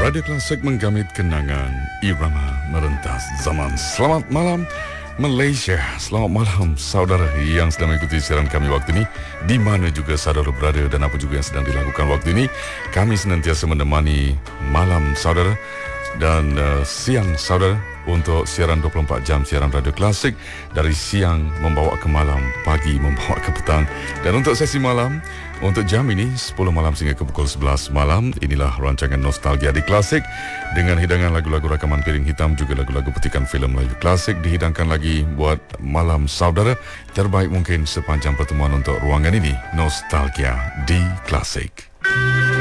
Radio Klasik menggamit kenangan irama merentas zaman. Selamat malam Malaysia, selamat malam saudara yang sedang mengikuti siaran kami waktu ini, di mana juga saudara berada dan apa juga yang sedang dilakukan waktu ini. Kami senantiasa menemani malam saudara dan siang saudara untuk siaran 24 jam siaran Radio Klasik, dari siang membawa ke malam, pagi membawa ke petang. Dan untuk sesi malam, untuk jam ini 10 malam sehingga ke pukul 11 malam, inilah rancangan Nostalgia di Klasik dengan hidangan lagu-lagu rakaman piring hitam, juga lagu-lagu petikan filem Melayu klasik dihidangkan lagi buat malam saudara terbaik mungkin sepanjang pertemuan untuk ruangan ini, Nostalgia di Klasik.